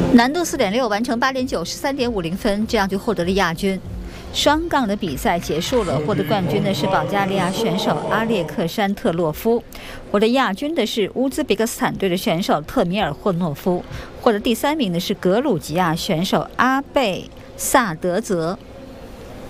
难度4.6，完成8.9，13.50分，这样就获得了亚军。双杠的比赛结束了，获得冠军的是保加利亚选手阿列克山特洛夫，获得亚军的是乌兹别克斯坦队的选手特米尔霍诺夫，获得第3名的是格鲁吉亚选手阿贝萨德泽。